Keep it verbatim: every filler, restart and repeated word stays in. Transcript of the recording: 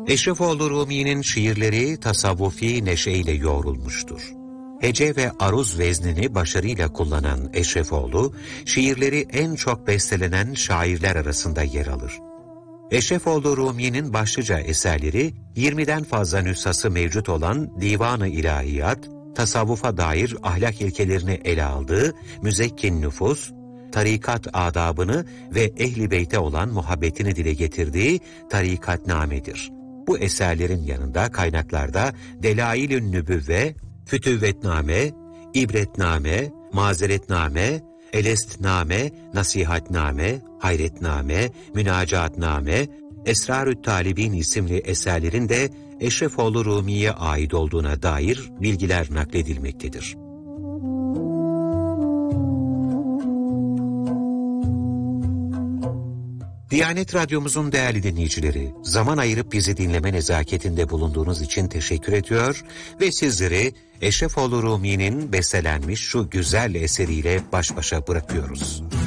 Eşrefoğlu Rumi'nin şiirleri tasavvufi neşeyle yoğrulmuştur. Hece ve aruz veznini başarıyla kullanan Eşrefoğlu, şiirleri en çok bestelenen şairler arasında yer alır. Eşrefoğlu Rumi'nin başlıca eserleri, yirmiden fazla nüshası mevcut olan Divan-ı İlahiyat, tasavvufa dair ahlak ilkelerini ele aldığı Müzekkin Nüfus, tarikat adabını ve Ehl-i Beyt'e olan muhabbetini dile getirdiği Tarikatname'dir. Bu eserlerin yanında kaynaklarda Delail-ün Nübüvve, Fütüvvetname, İbretname, Mazeretname, Elestname, Nasihatname, Hayretname, Münacatname, Esrarü't Talibin isimli eserlerin de Eşrefoğlu Rumi'ye ait olduğuna dair bilgiler nakledilmektedir. Diyanet Radyomuzun değerli dinleyicileri, zaman ayırıp bizi dinleme nezaketinde bulunduğunuz için teşekkür ediyor ve sizleri Eşrefoğlu Rumi'nin bestelenmiş şu güzel eseriyle baş başa bırakıyoruz.